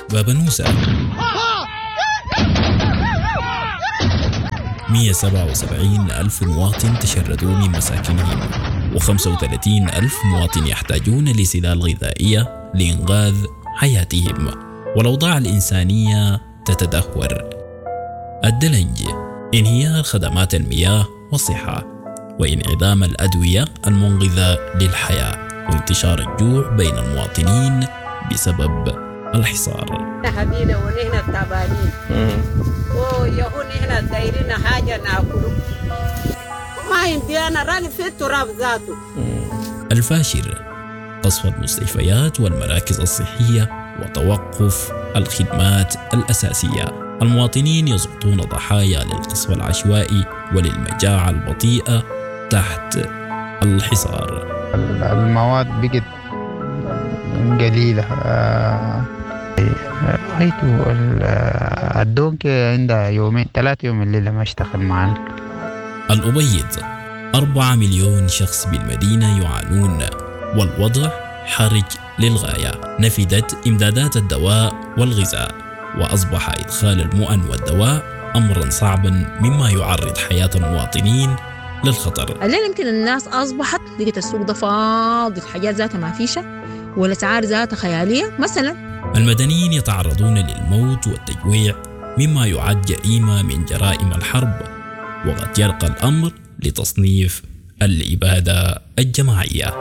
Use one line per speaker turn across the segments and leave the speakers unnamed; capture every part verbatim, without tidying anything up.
باب نوسة مئة وسبعة وسبعين ألف مواطن تشردوا من مساكنهم، وخمسة وثلاثين ألف مواطن يحتاجون لسلال غذائية لإنقاذ حياتهم، والأوضاع الإنسانية تتدهور. الدلنج، انهيار خدمات المياه والصحة، وانعدام الأدوية المنقذة للحياة، وانتشار الجوع بين المواطنين بسبب الحصار.
حبينا ونحن التعبانين ويهون نحن دايرين حاجة ناكله ما يمدينا راني في التراب ذاته.
الفاشر، قصف المستشفيات والمراكز الصحية وتوقف الخدمات الأساسية. المواطنين يسقطون ضحايا للقصف العشوائي وللمجاعة البطيئة تحت الحصار.
المواد بقت قليلة. رأيته الدونك عندها يومين ثلاثة يوم الليلة ما اشتغل معنا.
الأبيض، أربعة مليون شخص بالمدينة يعانون، والوضع حرج للغاية. نفدت إمدادات الدواء والغذاء، وأصبح إدخال المؤن والدواء أمرا صعبا مما يعرض حياة المواطنين للخطر.
الليل يمكن الناس أصبحت لقيت السوق ده فاضي، الحاجات ذاتها ما فيشة والأسعار ذاتها خيالية. مثلا
المدنيين يتعرضون للموت والتجويع مما يعد جريمة من جرائم الحرب، وقد يرقى الأمر لتصنيف الإبادة الجماعية.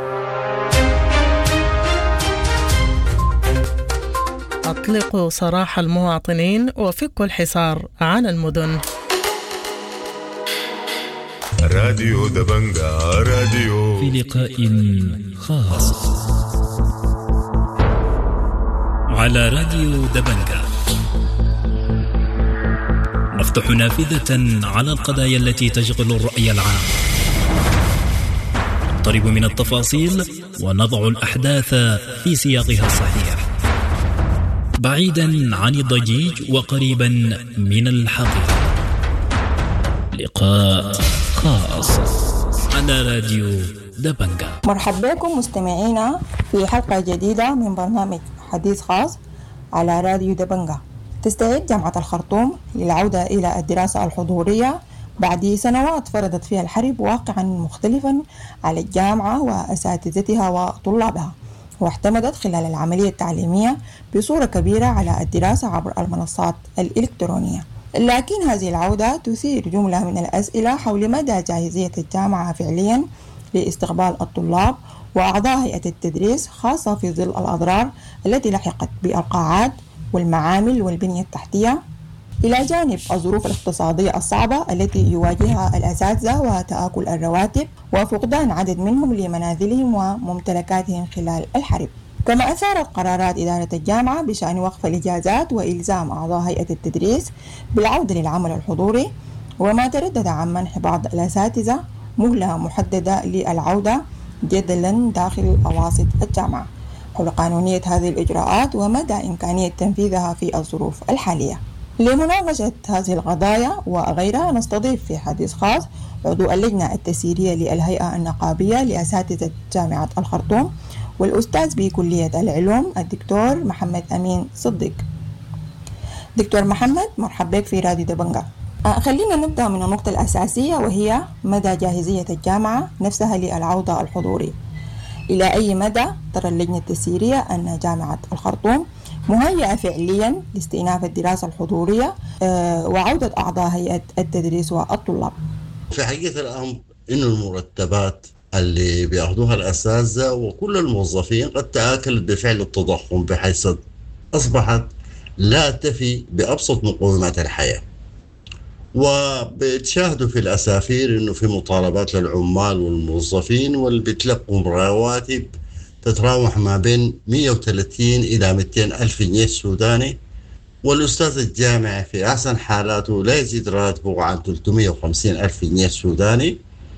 أطلقوا سراح المواطنين وفكوا الحصار عن المدن.
راديو دبنجا راديو
في لقاء خاص على راديو دبنجا نفتح نافذة على القضايا التي تشغل الرأي العام، نقترب من التفاصيل ونضع الأحداث في سياقها الصحيح، بعيدا عن الضجيج وقريبا من الحقيقة. لقاء خاص على راديو دبنجا.
مرحبا بكم مستمعينا في حلقة جديدة من برنامج حديث خاص على راديو دبنجا. تستعد جامعة الخرطوم للعودة إلى الدراسة الحضورية بعد سنوات فرضت فيها الحرب واقعا مختلفا على الجامعة وأساتذتها وطلابها، واعتمدت خلال العملية التعليمية بصورة كبيرة على الدراسة عبر المنصات الإلكترونية. لكن هذه العودة تثير جملة من الأسئلة حول مدى جاهزية الجامعة فعليا لاستقبال الطلاب وأعضاء هيئة التدريس، خاصة في ظل الأضرار التي لحقت بالقاعات والمعامل والبنية التحتية، إلى جانب الظروف الاقتصادية الصعبة التي يواجهها الأساتذة وتآكل الرواتب وفقدان عدد منهم لمنازلهم وممتلكاتهم خلال الحرب. كما أثارت قرارات إدارة الجامعة بشأن وقف الإجازات وإلزام أعضاء هيئة التدريس بالعودة للعمل الحضوري، وما تردد عن منح بعض الأساتذة مهلة محددة للعودة جدلا داخل أواسط الجامعة حول قانونية هذه الإجراءات ومدى إمكانية تنفيذها في الظروف الحالية. لمناقشة هذه القضايا وغيرها نستضيف في حديث خاص عضو اللجنة التسييرية للهيئة النقابية لأساتذة جامعة الخرطوم والأستاذ بكلية العلوم الدكتور محمد أمين صديق. دكتور محمد، مرحبا بك في راديو دبنجا. خلينا نبدأ من النقطة الأساسية وهي مدى جاهزية الجامعة نفسها للعودة الحضورية. إلى أي مدى ترى اللجنة التسييرية أن جامعة الخرطوم مهيئة فعليا لاستئناف الدراسة الحضورية وعودة أعضاء هيئة التدريس والطلاب؟
في حقيقة الأمر إنه المرتبات اللي بيأخذوها الأساتذة وكل الموظفين قد تآكلت بفعل التضخم، بحيث أصبحت لا تفي بأبسط مقومات الحياة. وبتشاهدوا في الأسافير إنه في مطالبات للعمال والموظفين واللي بيتلقوا رواتب تتراوح ما بين مئة وثلاثين إلى مئتين ألف جنيه سوداني، والأستاذ الجامعي في أحسن حالاته لا يزيد راتبه عن ثلاثمئة وخمسين ألف جنيه سوداني.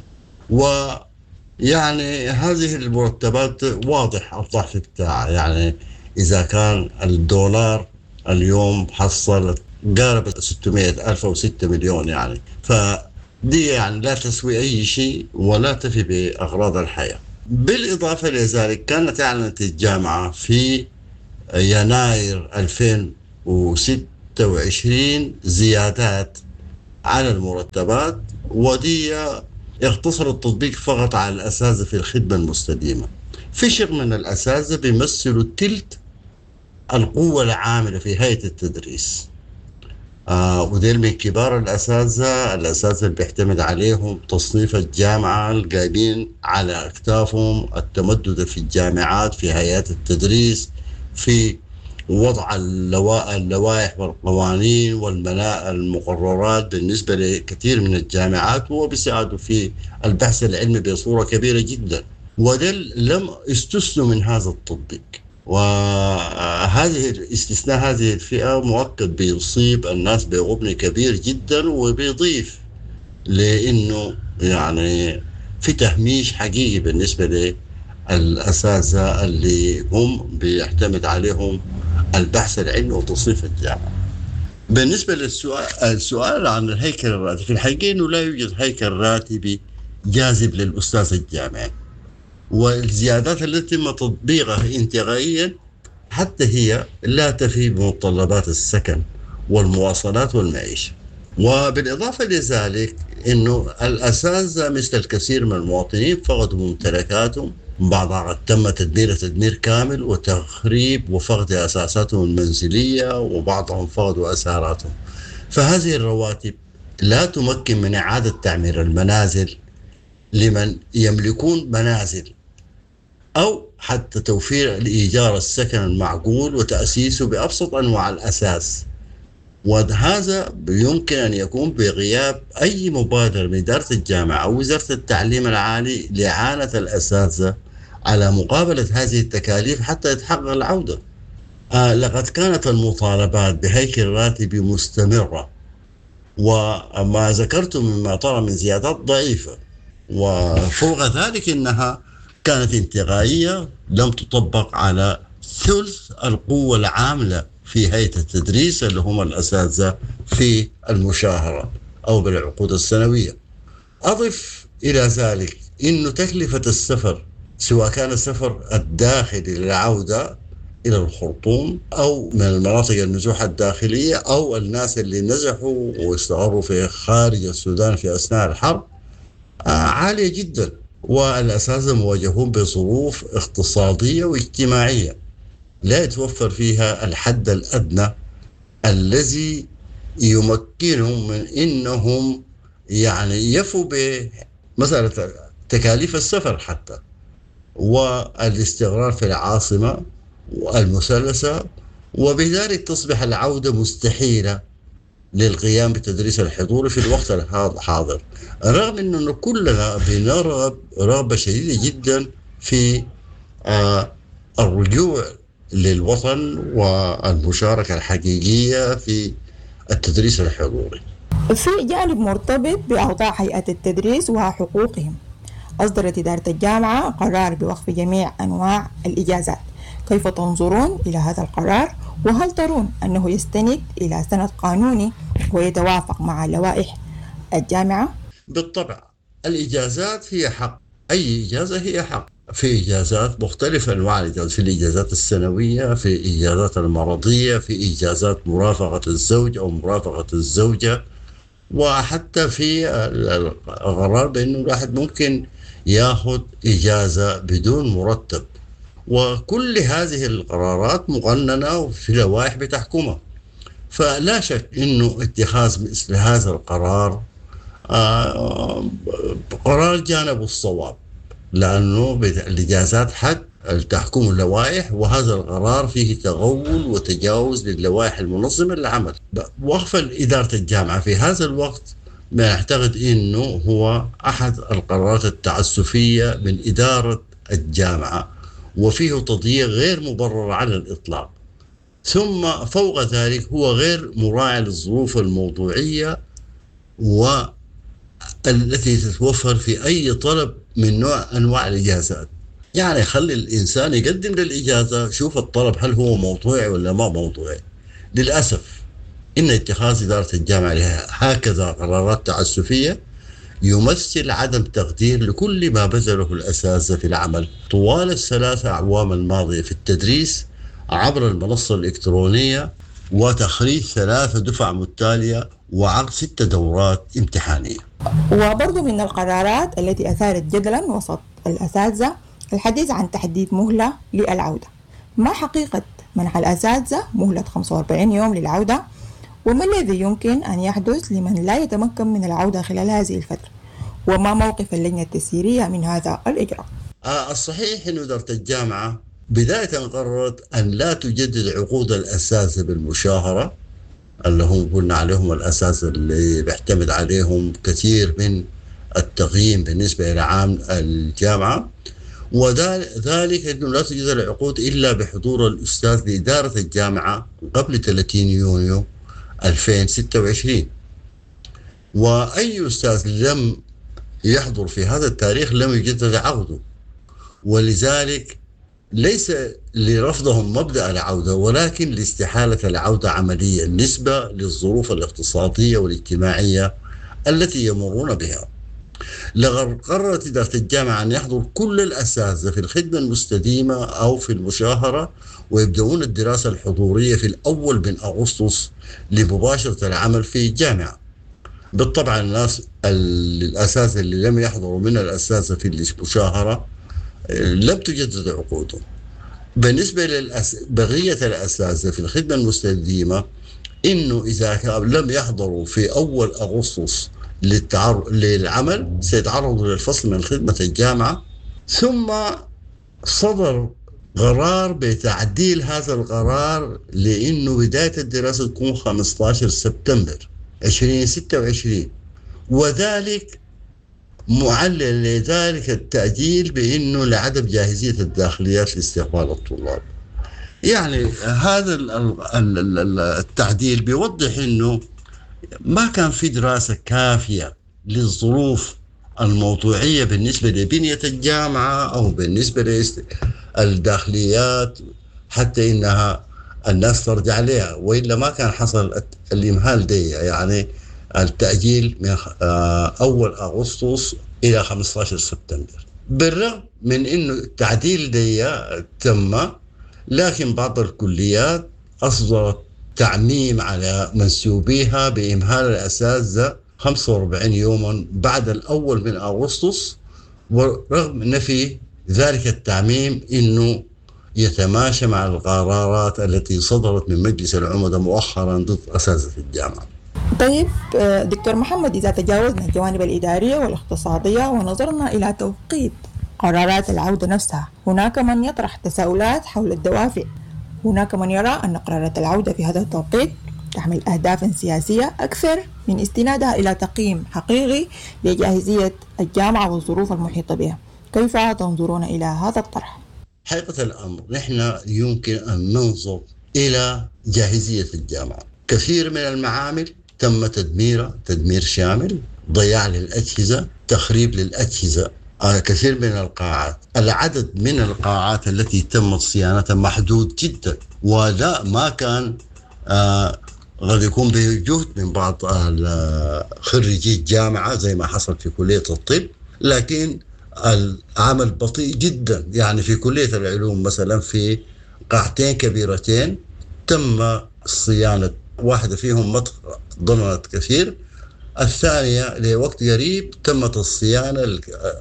ويعني هذه المرتبات واضح الضعف بتاعها، يعني إذا كان الدولار اليوم حصلت قاربت ستمئة ألف أو ستة مليون، يعني فدي يعني لا تسوي أي شيء ولا تفي بأغراض الحياة. بالإضافة لذلك كانت أعلنت الجامعة في يناير ألفين وستة وعشرين زيادات على المرتبات، ودي يقتصر التطبيق فقط على الأساتذة في الخدمة المستديمة. فشر من الأساتذة بيمثلوا تلت القوة العاملة في هيئة التدريس، آه وديل من كبار الأساتذة الأساتذة اللي بيعتمد عليهم تصنيف الجامعة، القايمين على أكتافهم التمدد في الجامعات، في هيئات التدريس، في وضع اللوائح والقوانين والمقررات بالنسبة لكثير من الجامعات، وبيساعدوا في البحث العلمي بصورة كبيرة جدا، ودل لم استثنوا من هذا التطبيق. وهذه استثناء هذه الفئة مؤكد بيصيب الناس بغبن كبير جدا، وبيضيف لأنه يعني في تهميش حقيقي بالنسبة للأساتذة اللي هم بيعتمد عليهم البحث العلمي وتصنيف الجامعة. بالنسبة للسؤال السؤال عن الهيكل الراتبي، في الحقيقة أنه لا يوجد هيكل راتبي جاذب للأستاذ الجامعي، والزيادات التي تم تطبيقها انتقائيا حتى هي لا تفي بمتطلبات السكن والمواصلات والمعيشة. وبالإضافة لذلك أنه الأساتذة مثل الكثير من المواطنين فقدوا ممتلكاتهم، بعضها تم تدمير تدمير كامل وتخريب وفقد أساساتهم المنزلية، وبعضهم فقدوا أساراتهم. فهذه الرواتب لا تمكن من إعادة تعمير المنازل لمن يملكون منازل، أو حتى توفير الإيجار السكن المعقول وتأسيسه بأبسط أنواع الأساس. وهذا يمكن أن يكون بغياب أي مبادرة من إدارة الجامعة أو وزارة التعليم العالي لإعانة الأساتذة على مقابلة هذه التكاليف حتى يتحقق العودة. آه لقد كانت المطالبات بهيكل راتبي مستمرة، وما ذكرت مما طرأ من زيادات ضعيفة، وفوق ذلك إنها كانت انتقائية لم تطبق على ثلث القوة العاملة في هيئة التدريس اللي هم الأساتذة في المشاهرة أو بالعقود السنوية. أضف إلى ذلك إنه تكلفة السفر، سواء كان السفر الداخلي للعودة إلى الخرطوم أو من المناطق النزوح الداخلية أو الناس اللي نزحوا واستقروا في خارج السودان في أثناء الحرب، عالية جدا، والأساتذة مواجهون بظروف اقتصادية واجتماعية لا يتوفر فيها الحد الأدنى الذي يمكنهم من إنهم يعني يفوا بمسألة تكاليف السفر حتى، والاستقرار في العاصمة المثلثة، وبذلك تصبح العودة مستحيلة للقيام بالتدريس الحضوري في الوقت الحاضر، رغم أنه كلنا بنرغب رغبة شديدة جدا في آه الرجوع للوطن والمشاركة الحقيقية في التدريس الحضوري.
في جانب مرتبط بأوضاع هيئة التدريس وحقوقهم، أصدرت إدارة الجامعة قرار بوقف جميع أنواع الإجازات. كيف تنظرون إلى هذا القرار؟ وهل ترون أنه يستند إلى سند قانوني ويتوافق مع لوائح الجامعة؟
بالطبع الإجازات هي حق، أي إجازة هي حق. في إجازات مختلفة أنواع الإجازات، في الإجازات السنوية، في إجازات المرضية، في إجازات مرافقة الزوج أو مرافقة الزوجة، وحتى في القرار بأنه الواحد ممكن يأخذ إجازة بدون مرتب. وكل هذه القرارات مقننة في لوائح بتحكمها، فلا شك أنه اتخاذ مثل هذا القرار آه قرار جانب الصواب، لأنه الإجازات حق تحكم اللوائح، وهذا القرار فيه تغول وتجاوز للوائح المنظمة للعمل. وقف إدارة الجامعة في هذا الوقت ما أعتقد أنه هو أحد القرارات التعسفية من إدارة الجامعة، وفيه تضييق غير مبرر على الإطلاق. ثم فوق ذلك هو غير مراعي للظروف الموضوعية والتي تتوفر في أي طلب من نوع أنواع الإجازات. يعني خلي الإنسان يقدم للإجازة، شوف الطلب هل هو موضوعي ولا ما موضوعي. للأسف إن اتخاذ إدارة الجامعة لها هكذا قرارات تعسفية يمثل عدم تقدير لكل ما بذله الأساتذة في العمل طوال الثلاثة أعوام الماضية في التدريس عبر المنصة الإلكترونية وتخريج ثلاثة دفع متتالية وعقد ستة دورات امتحانية.
وبرضو من القرارات التي أثارت جدلا وسط الأساتذة الحديث عن تحديد مهلة للعودة. ما حقيقة منح الأساتذة مهلة خمسة وأربعين يوم للعودة؟ وما الذي يمكن أن يحدث لمن لا يتمكن من العودة خلال هذه الفترة؟ وما موقف اللجنة التسييرية من هذا الإجراء؟
آه الصحيح أن إدارة الجامعة بداية قررت أن لا تجدد عقود الأساتذة بالمشاهرة اللي هم قلنا عليهم الأساتذة اللي بيعتمد عليهم كثير من التقييم بالنسبة إلى عام الجامعة، وذلك أنه لا تجدد العقود إلا بحضور الأستاذ لإدارة الجامعة قبل ثلاثين يونيو ألفين وستة وعشرين، وأي أستاذ لم يحضر في هذا التاريخ لم يجدد عقده. ولذلك ليس لرفضهم مبدأ العودة ولكن لاستحالة العودة عمليا نسبة للظروف الاقتصادية والاجتماعية التي يمرون بها. لقد قررت إدارة الجامعة أن يحضر كل الأساتذة في الخدمة المستديمة أو في المشاهرة ويبدأون الدراسة الحضورية في الأول من أغسطس لمباشرة العمل في الجامعة. بالطبع الناس الأساتذة اللي لم يحضروا من الأساتذة في المشاهرة لم تجدد عقودهم. بالنسبة لبقية الأساتذة في الخدمة المستديمة إنه إذا لم يحضروا في أول أغسطس للعمل سيتعرضوا للفصل من خدمة الجامعة. ثم صدر قرار بتعديل هذا القرار لأنه بداية الدراسة تكون خمسة عشر سبتمبر ألفين وستة وعشرين، وذلك معلل لذلك التأجيل بأنه لعدم جاهزية الداخليات لاستقبال الطلاب. يعني هذا التعديل بيوضح أنه ما كان في دراسة كافية للظروف الموضوعية بالنسبة لبنية الجامعة أو بالنسبة للداخليات حتى إنها الناس ترجع عليها، وإلا ما كان حصل الإمهال دي، يعني التأجيل من أول أغسطس إلى خمسة عشر سبتمبر. بالرغم من إنه التعديل دي تم، لكن بعض الكليات أصدرت تعميم على منسوبيها بإمهال الأساتذة خمسة وأربعين يوما بعد الأول من أغسطس، ورغم نفي ذلك التعميم إنه يتماشى مع القرارات التي صدرت من مجلس العمداء مؤخرا ضد أساتذة الجامعة.
طيب دكتور محمد، إذا تجاوزنا الجوانب الإدارية والاقتصادية ونظرنا إلى توقيت قرارات العودة نفسها، هناك من يطرح تساؤلات حول الدوافع. هناك من يرى أن قرارات العودة في هذا التوقيت تحمل أهدافا سياسية أكثر من استنادها إلى تقييم حقيقي لجاهزية الجامعة والظروف المحيطة بها. كيف تنظرون إلى هذا الطرح؟
حقيقة الأمر نحن يمكن أن ننظر إلى جاهزية الجامعة. كثير من المعامل تم تدميرها تدمير شامل، ضياع للأجهزة، تخريب للأجهزة. آه كثير من القاعات، العدد من القاعات التي تمت صيانتها محدود جدا، ولا ما كان آه قد يكون بجهد من بعض خريجي الجامعة زي ما حصل في كلية الطب، لكن العمل بطيء جدا. يعني في كلية العلوم مثلا في قاعتين كبيرتين تم صيانة واحدة فيهم ضمنت كثير، الثانية لوقت قريب تمت الصيانة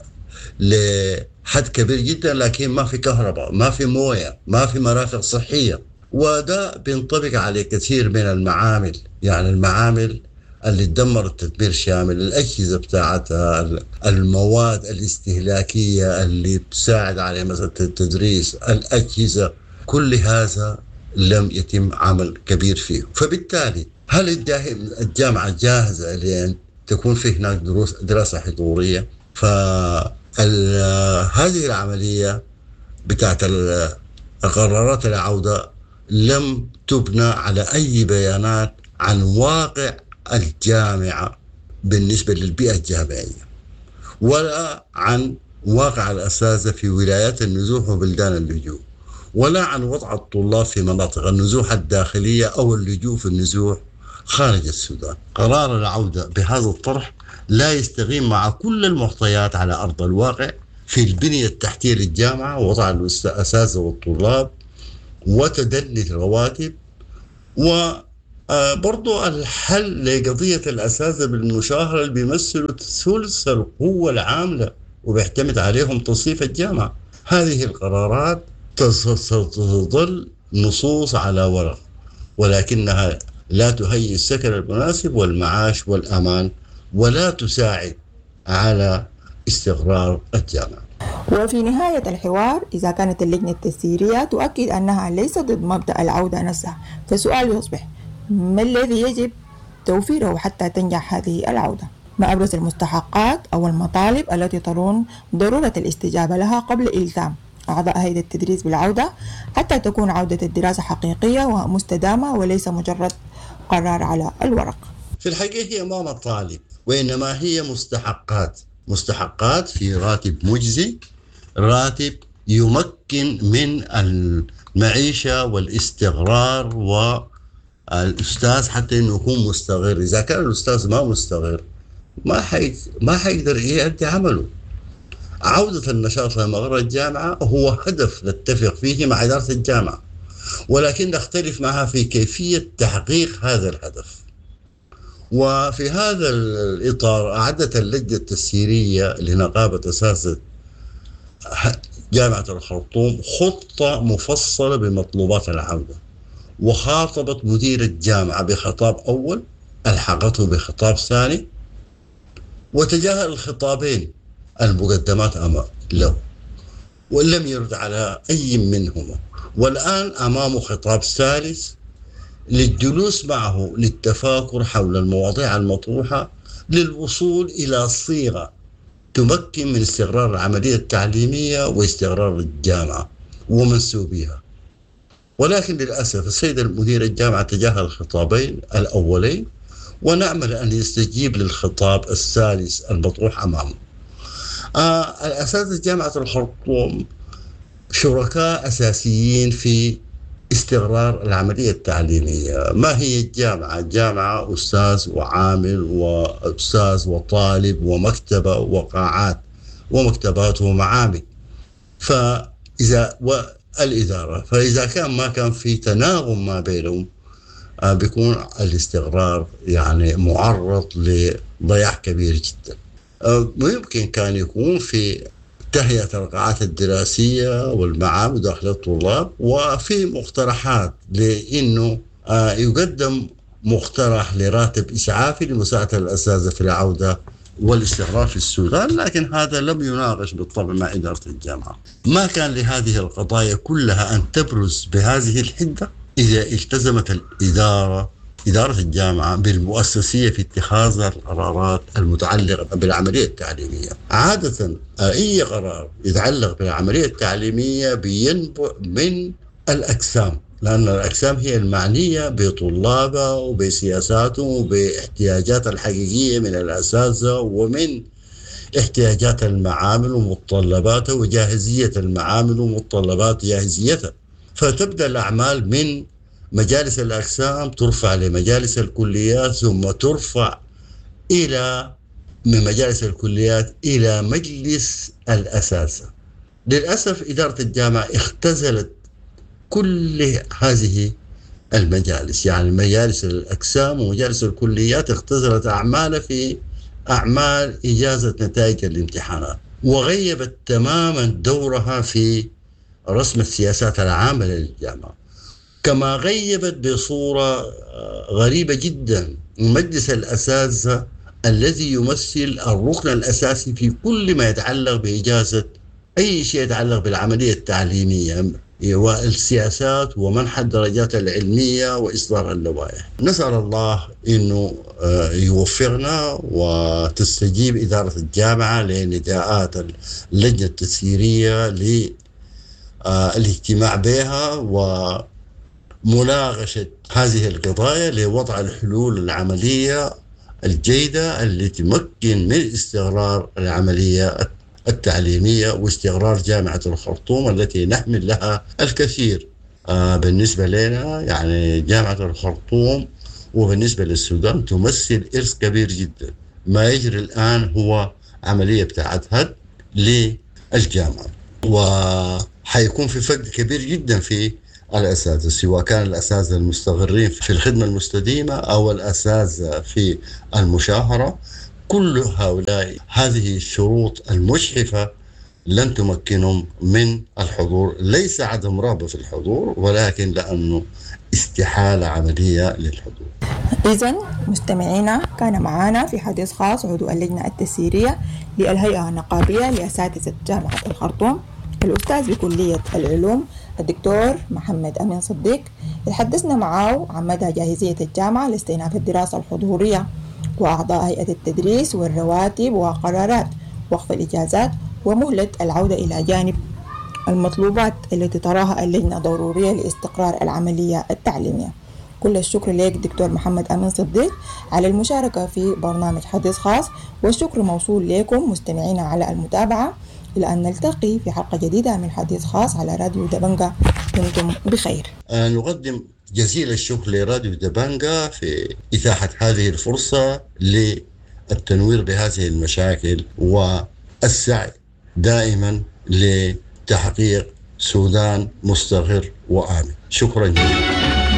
لحد كبير جدا، لكن ما في كهرباء، ما في موية، ما في مرافق صحية. وده بينطبق على كثير من المعامل، يعني المعامل اللي تدمرت تدمير شامل، الأجهزة بتاعتها، المواد الاستهلاكية اللي بتساعد على مثلا التدريس، الأجهزة، كل هذا لم يتم عمل كبير فيه. فبالتالي هل الجامعة جاهزة لأن تكون في هناك دروس دراسة حضورية؟ فهذه العملية بتاعت قرارات العودة لم تبنى على أي بيانات عن واقع الجامعة بالنسبة للبيئة الجامعية، ولا عن واقع الأساتذة في ولايات النزوح وبلدان اللجوء، ولا عن وضع الطلاب في مناطق النزوح الداخلية أو اللجوء في النزوح خارج السودان. قرار العودة بهذا الطرح لا يستقيم مع كل المعطيات على أرض الواقع في البنية التحتية للجامعة، ووضع الأساتذة والطلاب، وتدني الرواتب، وبرضو الحل لقضية الأساتذة بالمشاهرة اللي بيمثلوا ثلث القوة العاملة وبيعتمد عليهم تصنيف الجامعة. هذه القرارات تظل نصوص على ورق، ولكنها لا تهيئ السكن المناسب والمعاش والأمان، ولا تساعد على استقرار الجامعة.
وفي نهاية الحوار، إذا كانت اللجنة التسييرية تؤكد أنها ليست ضد مبدأ العودة نفسها، فالسؤال يصبح: ما الذي يجب توفيره حتى تنجح هذه العودة؟ ما أبرز المستحقات أو المطالب التي ترون ضرورة الاستجابة لها قبل إلزام أعضاء هيئة التدريس بالعودة حتى تكون عودة الدراسة حقيقية ومستدامة وليس مجرد قرار على الورق؟
في الحقيقة هي ما مطالب، وإنما هي مستحقات مستحقات في راتب مجزي، راتب يمكن من المعيشة والاستقرار والأستاذ حتى إنه يكون مستقر. إذا كان الأستاذ ما مستقر ما حي... ما حيقدر يؤدي عمله. عودة النشاط لمقر الجامعة هو هدف نتفق فيه مع إدارة الجامعة، ولكن نختلف معها في كيفية تحقيق هذا الهدف. وفي هذا الإطار أعدت اللجنة التسييرية لنقابة أساتذة جامعة الخرطوم خطة مفصلة بمطلوبات العودة، وخاطبت مدير الجامعة بخطاب أول، ألحقته بخطاب ثاني، وتجاهل الخطابين المقدمات أمام له ولم يرد على أي منهما. والآن أمامه خطاب ثالث للجلوس معه للتفاكر حول المواضيع المطروحة للوصول إلى صيغة تمكن من استقرار العملية التعليمية واستقرار الجامعة ومنسوبيها. ولكن للأسف السيد المدير الجامعة تجاهل الخطابين الأولين، ونأمل أن يستجيب للخطاب الثالث المطروح أمامه. آه الأساتذة جامعة الخرطوم شركاء أساسيين في استقرار العملية التعليمية. ما هي الجامعة؟ الجامعة أستاذ وعامل وأستاذ وطالب ومكتبة وقاعات ومكتبات ومعامل، فإذا والإدارة، فإذا كان ما كان في تناغم ما بينهم آه بيكون الاستقرار يعني معرض لضياع كبير جدا. آه ممكن كان يكون في تهيئة القاعات الدراسية والمعامل داخل الطلاب، وفي مقترحات لأنه آه يقدم مقترح لراتب إسعافي لمساعدة الأساتذة في العودة والاستقرار في السودان، لكن هذا لم يناقش بالطبع مع إدارة الجامعة. ما كان لهذه القضايا كلها أن تبرز بهذه الحدة إذا التزمت الإدارة إدارة الجامعة بالمؤسسية في اتخاذ القرارات المتعلقة بالعملية التعليمية. عادة أي قرار يتعلق بالعملية التعليمية بينبع من الأقسام، لأن الأقسام هي المعنية بطلابها وبسياساتهم وباحتياجات الحقيقية من الأساتذة ومن احتياجات المعامل ومتطلباتها وجاهزية المعامل ومتطلبات جاهزيتها. فتبدأ الأعمال من مجالس الأقسام، ترفع لمجالس الكليات، ثم ترفع إلى من مجالس الكليات إلى مجلس الأساتذة. للأسف إدارة الجامعة اختزلت كل هذه المجالس، يعني مجالس الأقسام ومجالس الكليات اختزلت أعمالها في أعمال إجازة نتائج الامتحانات، وغيبت تماما دورها في رسم السياسات العامة للجامعة. كما غيبت بصورة غريبة جدا مجلس الأساتذة الذي يمثل الركن الأساسي في كل ما يتعلق بإجازة أي شيء يتعلق بالعملية التعليمية والسياسات ومنح الدرجات العلمية وإصدار اللوائح. نسأل الله إنه يوفقنا وتستجيب إدارة الجامعة لنداءات اللجنة التسييرية للاجتماع بها ومناقشة هذه القضايا لوضع الحلول العملية الجيدة التي تمكن من استقرار العملية التعليمية واستقرار جامعة الخرطوم التي نحمل لها الكثير. آه بالنسبة لنا يعني جامعة الخرطوم وبالنسبة للسودان تمثل إرث كبير جدا. ما يجري الآن هو عملية بتاعت هد للجامعة، وحيكون في فقد كبير جدا في الأساتذة، سواء كان الأساتذة المستغرين في الخدمة المستديمة أو الأساتذة في المشاهرة، كل هؤلاء هذه الشروط المجحفة لن تمكنهم من الحضور، ليس عدم رغبة في الحضور ولكن لأنه استحالة عملية للحضور.
إذن مستمعينا، كان معنا في حديث خاص عضو اللجنة التسييرية للهيئة النقابية لأساتذة جامعة الخرطوم الأستاذ بكلية العلوم الدكتور محمد أمين صديق. تحدثنا معه عن مدى جاهزية الجامعة لاستئناف الدراسة الحضورية وأعضاء هيئة التدريس والرواتب وقرارات وقف الإجازات ومهلة العودة إلى جانب المطلوبات التي تراها اللجنة ضرورية لاستقرار العملية التعليمية. كل الشكر لك دكتور محمد أمين صديق على المشاركة في برنامج حديث خاص، والشكر موصول لكم مستمعينا على المتابعة. إلى أن نلتقي في حلقة جديدة من حديث خاص على راديو دبنجة. دمتم بخير.
آه نقدم جزيل الشكر لراديو دبنجة في إتاحة هذه الفرصة للتنوير بهذه المشاكل والسعي دائما لتحقيق سودان مستقر وآمن. شكرا جزيلا.